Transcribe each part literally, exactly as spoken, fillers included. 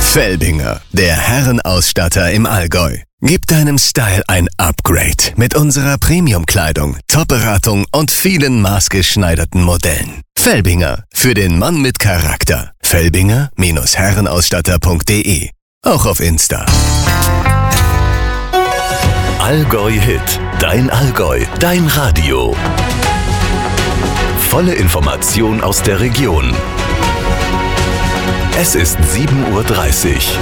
Felbinger, der Herrenausstatter im Allgäu. Gib deinem Style ein Upgrade mit unserer Premium-Kleidung, Top-Beratung und vielen maßgeschneiderten Modellen. Felbinger, für den Mann mit Charakter. Felbinger Herrenausstatter punkt de. Auch auf Insta. Allgäu Hit, dein Allgäu, dein Radio. Volle Information aus der Region. Es ist sieben Uhr dreißig.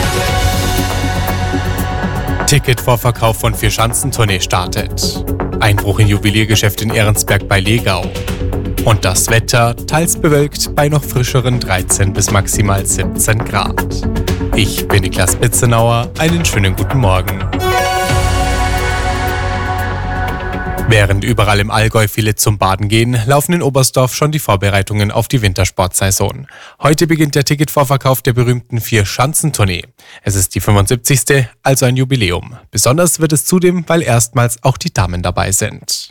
Ticketvorverkauf von Vierschanzentournee startet. Einbruch in Juweliergeschäft in Ehrensberg bei Legau. Und das Wetter teils bewölkt bei noch frischeren dreizehn bis maximal siebzehn Grad. Ich bin Niklas Bitzenauer, einen schönen guten Morgen. Während überall im Allgäu viele zum Baden gehen, laufen in Oberstdorf schon die Vorbereitungen auf die Wintersportsaison. Heute beginnt der Ticketvorverkauf der berühmten Vierschanzentournee. Es ist die fünfundsiebzigste, also ein Jubiläum. Besonders wird es zudem, weil erstmals auch die Damen dabei sind.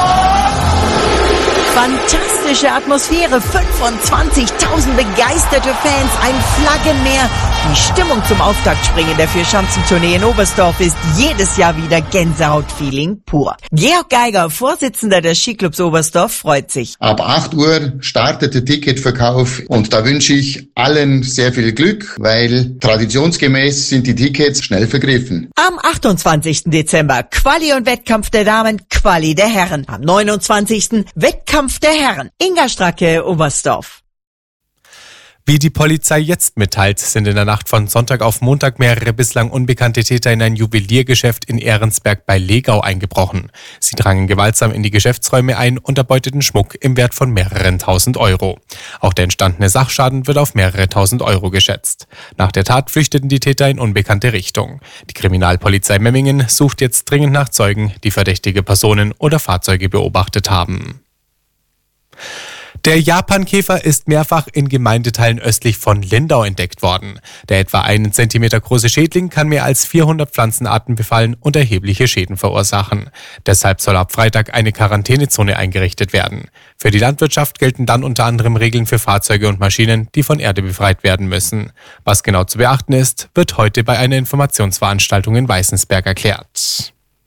Fantastische Atmosphäre, fünfundzwanzigtausend begeisterte Fans, ein Flaggenmeer. Die Stimmung zum Auftaktspringen der Vierschanzentournee in Oberstdorf ist jedes Jahr wieder Gänsehaut-Feeling pur. Georg Geiger, Vorsitzender des Skiclubs Oberstdorf, freut sich. Ab acht Uhr startet der Ticketverkauf und da wünsche ich allen sehr viel Glück, weil traditionsgemäß sind die Tickets schnell vergriffen. Am achtundzwanzigsten Dezember Quali und Wettkampf der Damen, Quali der Herren. Am neunundzwanzigsten Wettkampf der Herren. Inga Stracke, Oberstdorf. Wie die Polizei jetzt mitteilt, sind in der Nacht von Sonntag auf Montag mehrere bislang unbekannte Täter in ein Juweliergeschäft in Ehrensberg bei Legau eingebrochen. Sie drangen gewaltsam in die Geschäftsräume ein und erbeuteten Schmuck im Wert von mehreren tausend Euro. Auch der entstandene Sachschaden wird auf mehrere tausend Euro geschätzt. Nach der Tat flüchteten die Täter in unbekannte Richtung. Die Kriminalpolizei Memmingen sucht jetzt dringend nach Zeugen, die verdächtige Personen oder Fahrzeuge beobachtet haben. Der Japankäfer ist mehrfach in Gemeindeteilen östlich von Lindau entdeckt worden. Der etwa einen Zentimeter große Schädling kann mehr als vierhundert Pflanzenarten befallen und erhebliche Schäden verursachen. Deshalb soll ab Freitag eine Quarantänezone eingerichtet werden. Für die Landwirtschaft gelten dann unter anderem Regeln für Fahrzeuge und Maschinen, die von Erde befreit werden müssen. Was genau zu beachten ist, wird heute bei einer Informationsveranstaltung in Weißensberg erklärt.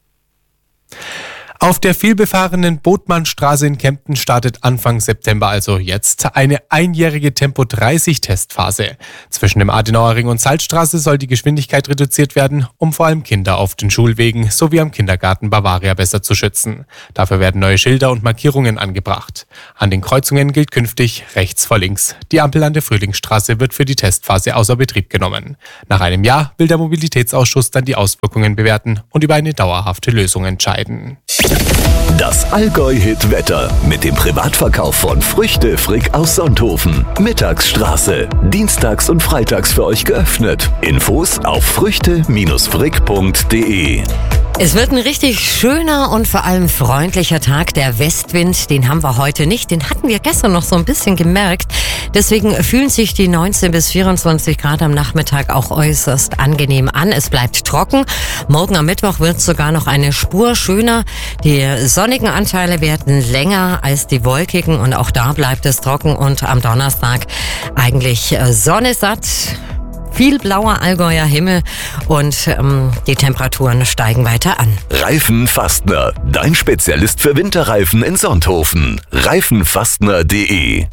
Auf der vielbefahrenen Botmannstraße in Kempten startet Anfang September, also jetzt, eine einjährige Tempo dreißig Testphase. Zwischen dem Adenauer Ring und Salzstraße soll die Geschwindigkeit reduziert werden, um vor allem Kinder auf den Schulwegen sowie am Kindergarten Bavaria besser zu schützen. Dafür werden neue Schilder und Markierungen angebracht. An den Kreuzungen gilt künftig rechts vor links. Die Ampel an der Frühlingsstraße wird für die Testphase außer Betrieb genommen. Nach einem Jahr will der Mobilitätsausschuss dann die Auswirkungen bewerten und über eine dauerhafte Lösung entscheiden. Das Allgäu-Hit-Wetter mit dem Privatverkauf von Früchte Frick aus Sonthofen. Mittagsstraße. Dienstags und freitags für euch geöffnet. Infos auf früchte Frick punkt de. Es wird ein richtig schöner und vor allem freundlicher Tag. Der Westwind, den haben wir heute nicht. Den hatten wir gestern noch so ein bisschen gemerkt. Deswegen fühlen sich die neunzehn bis vierundzwanzig Grad am Nachmittag auch äußerst angenehm an. Es bleibt trocken. Morgen am Mittwoch wird es sogar noch eine Spur schöner. Die sonnigen Anteile werden länger als die wolkigen und auch da bleibt es trocken. Und am Donnerstag eigentlich Sonne satt. Viel blauer Allgäuer Himmel und ähm, die Temperaturen steigen weiter an. Reifenfastner, dein Spezialist für Winterreifen in Sonthofen. reifenfastner punkt de.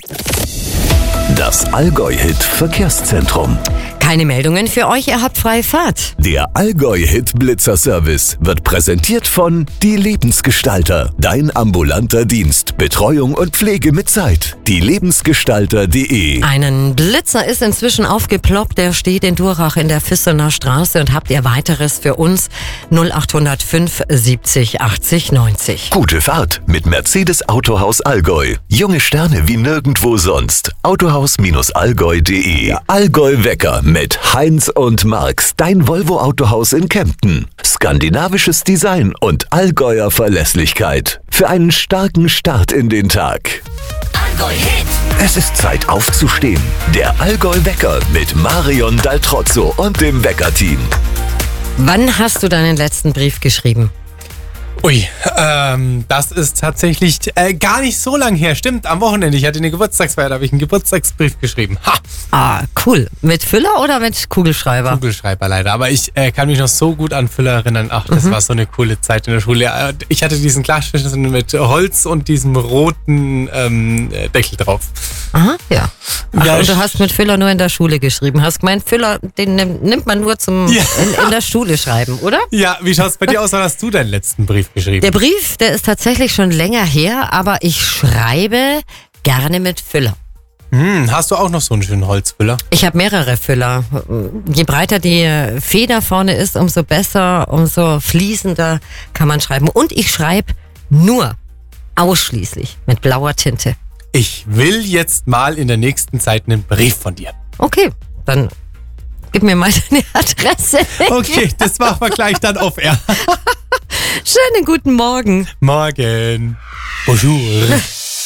Das Allgäu-Hit Verkehrszentrum. Keine Meldungen für euch, ihr habt freie Fahrt. Der Allgäu-Hit Blitzer-Service wird präsentiert von Die Lebensgestalter. Dein ambulanter Dienst, Betreuung und Pflege mit Zeit. die lebensgestalter punkt de. Einen Blitzer ist inzwischen aufgeploppt, der steht in Durach in der Füssener Straße und habt ihr weiteres für uns null acht null fünf siebzig achtzig neunzig. Gute Fahrt mit Mercedes Autohaus Allgäu. Junge Sterne wie nirgendwo sonst. Autohaus Allgäu punkt de. Der Allgäu-Wecker mit Heinz und Marx, dein Volvo-Autohaus in Kempten. Skandinavisches Design und Allgäuer Verlässlichkeit. Für einen starken Start in den Tag. Allgäu-Hit. Es ist Zeit aufzustehen. Der Allgäu-Wecker mit Marion Daltrozzo und dem Wecker-Team. Wann hast du deinen letzten Brief geschrieben? Ui, ähm, das ist tatsächlich äh, gar nicht so lang her. Stimmt, am Wochenende. Ich hatte eine Geburtstagsfeier, da habe ich einen Geburtstagsbrief geschrieben. Ha! Ah, cool. Mit Füller oder mit Kugelschreiber? Kugelschreiber leider. Aber ich äh, kann mich noch so gut an Füller erinnern. Ach, das mhm. war so eine coole Zeit in der Schule. Ich hatte diesen Glasschlüssel mit Holz und diesem roten ähm, Deckel drauf. Aha, ja. Ach, ja, und du hast mit Füller nur in der Schule geschrieben. Hast gemeint, Füller, den nimmt man nur zum ja. in, in der Schule schreiben, oder? Ja, wie schaut's bei dir aus? Wann hast du deinen letzten Brief geschrieben? Der Brief, der ist tatsächlich schon länger her, aber ich schreibe gerne mit Füller. Hm, hast du auch noch so einen schönen Holzfüller? Ich habe mehrere Füller. Je breiter die Feder vorne ist, umso besser, umso fließender kann man schreiben. Und ich schreibe nur, ausschließlich mit blauer Tinte. Ich will jetzt mal in der nächsten Zeit einen Brief von dir. Okay, dann gib mir mal deine Adresse. Okay, das machen wir gleich dann auf Air. Schönen guten Morgen. Morgen. Bonjour.